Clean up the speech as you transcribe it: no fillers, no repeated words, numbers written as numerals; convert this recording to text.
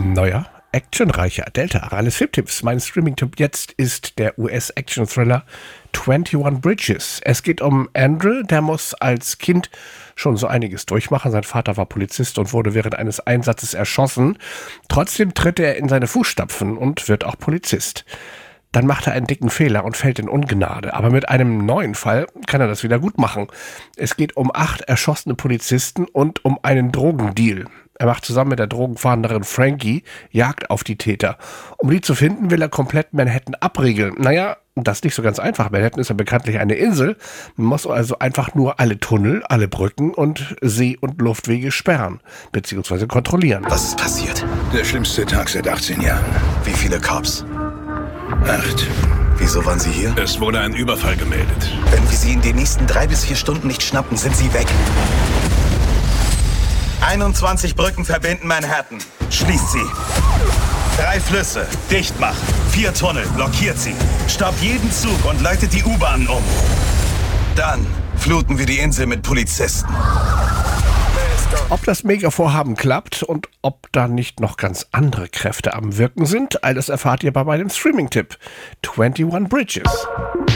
Neuer, actionreicher Delta eines Filmtipps. Mein Streaming-Tipp jetzt ist der US-Action-Thriller 21 Bridges. Es geht um Andrew, der muss als Kind schon so einiges durchmachen. Sein Vater war Polizist und wurde während eines Einsatzes erschossen. Trotzdem tritt er in seine Fußstapfen und wird auch Polizist. Dann macht er einen dicken Fehler und fällt in Ungnade. Aber mit einem neuen Fall kann er das wieder gut machen. Es geht um 8 erschossene Polizisten und um einen Drogendeal. Er macht zusammen mit der Drogenfahnderin Frankie Jagd auf die Täter. Um die zu finden, will er komplett Manhattan abriegeln. Naja, das ist nicht so ganz einfach. Manhattan ist ja bekanntlich eine Insel. Man muss also einfach nur alle Tunnel, alle Brücken und See- und Luftwege sperren bzw. kontrollieren. Was ist passiert? Der schlimmste Tag seit 18 Jahren. Wie viele Cops? 8. Wieso waren sie hier? Es wurde ein Überfall gemeldet. Wenn wir sie in den nächsten 3 bis 4 Stunden nicht schnappen, sind sie weg. 21 Brücken verbinden Manhattan. Schließt sie. 3 Flüsse. Dicht machen. 4 Tunnel. Blockiert sie. Stoppt jeden Zug und leitet die U-Bahnen um. Dann fluten wir die Insel mit Polizisten. Ob das Mega-Vorhaben klappt und ob da nicht noch ganz andere Kräfte am Wirken sind, all das erfahrt ihr bei meinem Streaming-Tipp 21 Bridges.